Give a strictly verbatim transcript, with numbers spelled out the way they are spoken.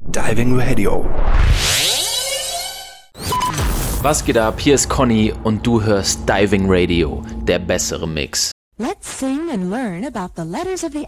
Diving Radio. Was geht ab? Hier ist Conny und du hörst Diving Radio, der bessere Mix. Let's sing and learn about the letters of the